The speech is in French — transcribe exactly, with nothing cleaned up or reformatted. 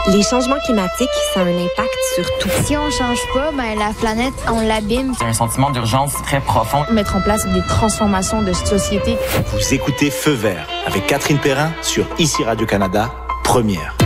Les changements climatiques, ça a un impact sur tout. Si on change pas, ben la planète, on l'abîme. C'est un sentiment d'urgence très profond. Mettre en place des transformations de société. Vous écoutez Feu vert avec Catherine Perrin sur Ici Radio-Canada, première.